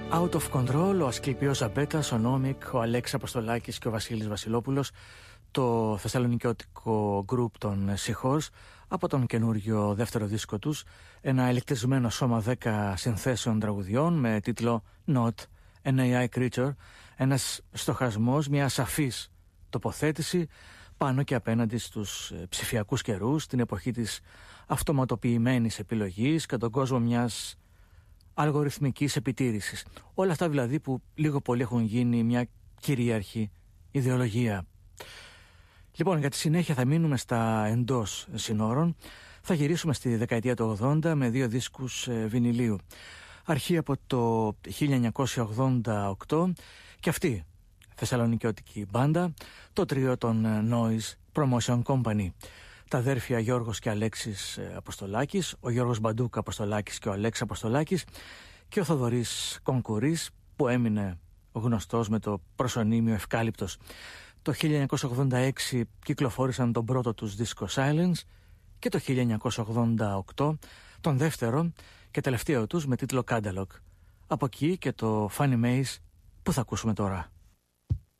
Out of Control, ο Ασκληπιός Ζαμπέτας, ο Νόμικ, ο Αλέξης Αποστολάκης και ο Βασίλης Βασιλόπουλος, το θεσσαλονικιώτικο γκρουπ των Seahorse, από τον καινούριο δεύτερο δίσκο τους, ένα ηλεκτρισμένο σώμα 10 συνθέσεων τραγουδιών με τίτλο Not an AI Creature, ένας στοχασμός, μια σαφής τοποθέτηση πάνω και απέναντι στους ψηφιακούς καιρούς, την εποχή της αυτοματοποιημένης επιλογής και τον κόσμο μιας αλγοριθμικής επιτήρησης. Όλα αυτά δηλαδή που λίγο πολύ έχουν γίνει μια κυρίαρχη ιδεολογία. Λοιπόν, για τη συνέχεια θα μείνουμε στα εντός συνόρων. Θα γυρίσουμε στη δεκαετία του 80 με δύο δίσκους βινιλίου. Αρχή από το 1988 και αυτή θεσσαλονικιώτικη μπάντα, το τρίο των Noise Promotion Company. Τα αδέρφια Γιώργος και Αλέξης Αποστολάκης, ο Γιώργος Μπαντούκ Αποστολάκης και ο Αλέξης Αποστολάκης και ο Θοδωρής Κονκουρής, που έμεινε γνωστός με το προσωνύμιο Ευκάλυπτος. Το 1986 κυκλοφόρησαν τον πρώτο τους δίσκο Silence και το 1988 τον δεύτερο και τελευταίο τους με τίτλο Catalog. Από εκεί και το Funny Maze που θα ακούσουμε τώρα.